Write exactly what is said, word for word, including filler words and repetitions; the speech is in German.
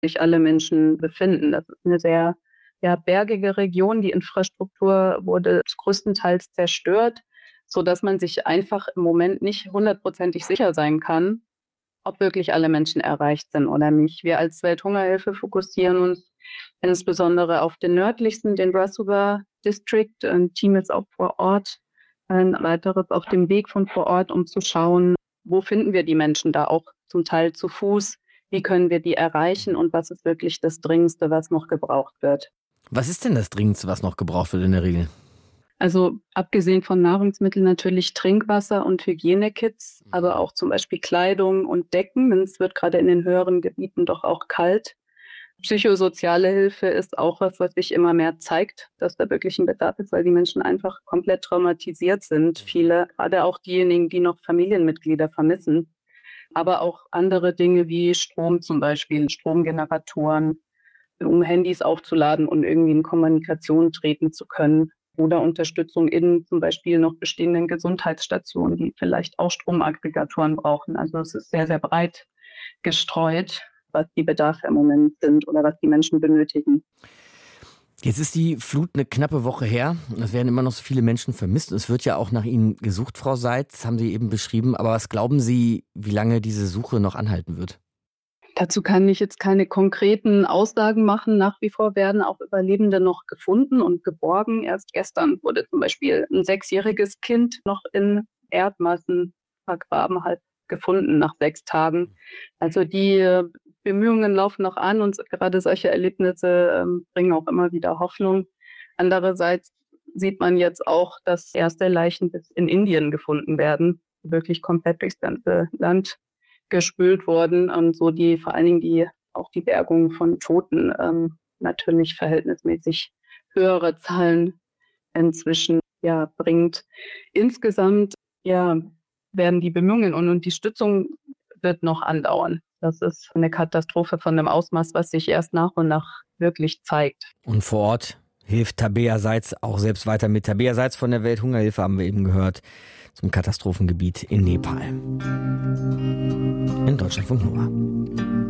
sich alle Menschen befinden. Das ist eine sehr, ja, bergige Region. Die Infrastruktur wurde größtenteils zerstört, sodass man sich einfach im Moment nicht hundertprozentig sicher sein kann, ob wirklich alle Menschen erreicht sind oder nicht. Wir als Welthungerhilfe fokussieren uns insbesondere auf den nördlichsten, den Rasuwa District. Ein Team ist auch vor Ort, ein weiteres auf dem Weg von vor Ort, um zu schauen, wo finden wir die Menschen da auch zum Teil zu Fuß, wie können wir die erreichen und was ist wirklich das Dringendste, was noch gebraucht wird. Was ist denn das Dringendste, was noch gebraucht wird in der Regel? Also abgesehen von Nahrungsmitteln natürlich Trinkwasser und Hygienekits, aber auch zum Beispiel Kleidung und Decken, denn es wird gerade in den höheren Gebieten doch auch kalt. Psychosoziale Hilfe ist auch was, was sich immer mehr zeigt, dass da wirklich ein Bedarf ist, weil die Menschen einfach komplett traumatisiert sind. Viele, gerade auch diejenigen, die noch Familienmitglieder vermissen. Aber auch andere Dinge wie Strom zum Beispiel, Stromgeneratoren, um Handys aufzuladen und irgendwie in Kommunikation treten zu können. Oder Unterstützung in zum Beispiel noch bestehenden Gesundheitsstationen, die vielleicht auch Stromaggregatoren brauchen. Also es ist sehr, sehr breit gestreut, was die Bedarfe im Moment sind oder was die Menschen benötigen. Jetzt ist die Flut eine knappe Woche her. Es werden immer noch so viele Menschen vermisst. Es wird ja auch nach Ihnen gesucht, Frau Seitz, haben Sie eben beschrieben. Aber was glauben Sie, wie lange diese Suche noch anhalten wird? Dazu kann ich jetzt keine konkreten Aussagen machen. Nach wie vor werden auch Überlebende noch gefunden und geborgen. Erst gestern wurde zum Beispiel ein sechsjähriges Kind noch in Erdmassen vergraben, halt gefunden nach sechs Tagen. Also die Bemühungen laufen noch an und gerade solche Erlebnisse ähm, bringen auch immer wieder Hoffnung. Andererseits sieht man jetzt auch, dass erste Leichen bis in Indien gefunden werden, wirklich komplett durchs ganze Land gespült worden und so die vor allen Dingen die auch die Bergung von Toten ähm, natürlich verhältnismäßig höhere Zahlen inzwischen ja bringt. Insgesamt ja werden die Bemühungen und, und die Stützung wird noch andauern. Das ist eine Katastrophe von einem Ausmaß, was sich erst nach und nach wirklich zeigt. Und vor Ort hilft Tabea Seitz auch selbst weiter mit. Tabea Seitz von der Welthungerhilfe haben wir eben gehört, zum Katastrophengebiet in Nepal. In Deutschlandfunk Nova.